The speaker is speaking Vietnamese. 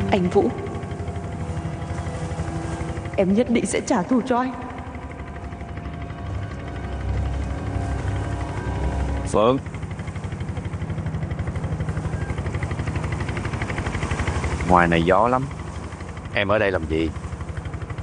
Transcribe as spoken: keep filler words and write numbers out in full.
Anh Vũ, em nhất định sẽ trả thù cho anh. Phượng, ngoài này gió lắm, em ở đây làm gì?